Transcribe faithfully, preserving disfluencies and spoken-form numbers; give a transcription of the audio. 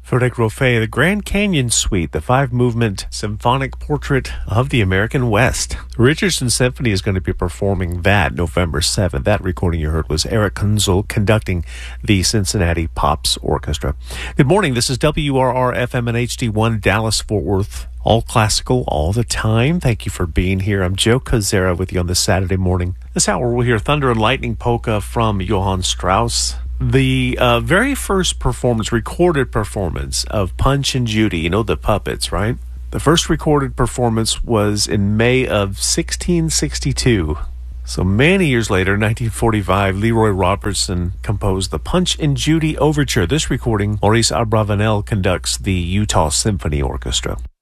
Frédéric Roffet, the Grand Canyon Suite, the five-movement symphonic portrait of the American West. The Richardson Symphony is going to be performing that November seventh. That recording you heard was Eric Kunzel conducting the Cincinnati Pops Orchestra. Good morning. This is W R R F M and H D one Dallas-Fort Worth. All classical, all the time. Thank you for being here. I'm Joe Kozera with you on this Saturday morning. This hour we'll hear Thunder and Lightning Polka from Johann Strauss. The uh, very first performance, recorded performance of Punch and Judy, you know, the puppets, right? The first recorded performance was in May of sixteen sixty-two. So many years later, nineteen forty-five, Leroy Robertson composed the Punch and Judy Overture. This recording, Maurice Abravanel conducts the Utah Symphony Orchestra.